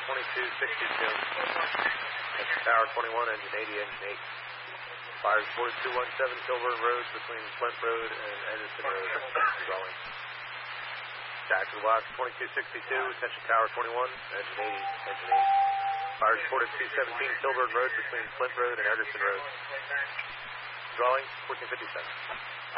2262. Attention Tower 21, engine 80, engine 8. Fires board 217 Kilburn Road between Flint Road and Anderson Road. Drawing. Taxi Block 2262, attention Tower 21, engine 80, engine 8. Fires reported 217 Kilburn Road between Flint Road and Anderson Road. Drawing 1457.